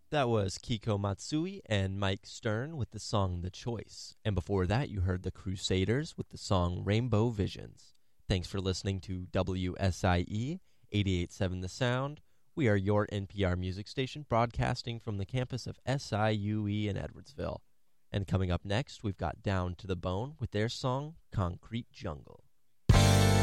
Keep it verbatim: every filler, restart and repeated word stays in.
That was Kiko Matsui and Mike Stern with the song The Choice. And before that, you heard the Crusaders with the song Rainbow Visions. Thanks for listening to W S I E eighty-eight point seven The Sound. We are your N P R music station broadcasting from the campus of S I U E in Edwardsville. And coming up next, we've got Down to the Bone with their song Concrete Jungle.